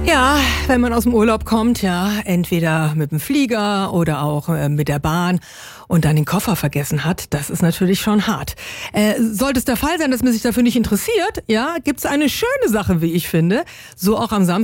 Ja, wenn man aus dem Urlaub kommt, ja, entweder mit dem Flieger oder auch mit der Bahn und dann den Koffer vergessen hat, das ist natürlich schon hart. Sollte es der Fall sein, dass man sich dafür nicht interessiert, ja, gibt's eine schöne Sache, wie ich finde, so auch am Samstag.